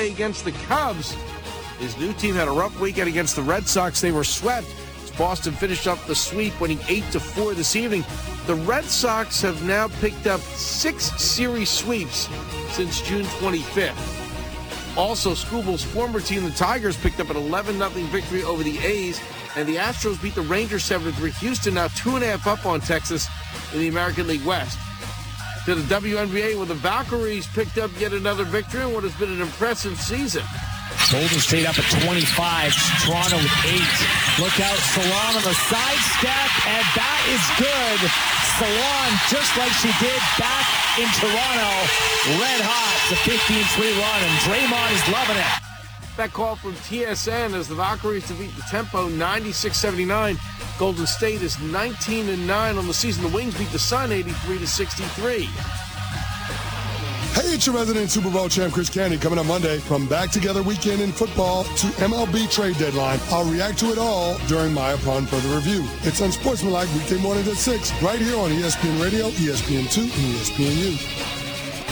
Tuesday against the Cubs. His new team had a rough weekend against the Red Sox. They were swept. Boston finished up the sweep, winning 8-4 this evening. The Red Sox have now picked up 6 series sweeps since June 25th. Also, Scooble's former team, the Tigers, picked up an 11-0 victory over the A's, and the Astros beat the Rangers 7-3. Houston now 2.5 up on Texas in the American League West. To the WNBA, where the Valkyries picked up yet another victory in what has been an impressive season. Golden State up at 25, Toronto with 8. Look out, Salon on the side step, and that is good. Salon, just like she did back in Toronto, red hot. It's a 15-3 run, and Draymond is loving it. That call from TSN as the Valkyries defeat the Tempo 96-79. Golden State is 19-9 on the season. The Wings beat the Sun 83-63. Hey, it's your resident Super Bowl champ, Chris Canty, coming up Monday. From Back Together Weekend in football to MLB trade deadline, I'll react to it all during my Upon Further Review. It's Unsportsmanlike weekday mornings at 6, right here on ESPN Radio, ESPN2, and ESPNU.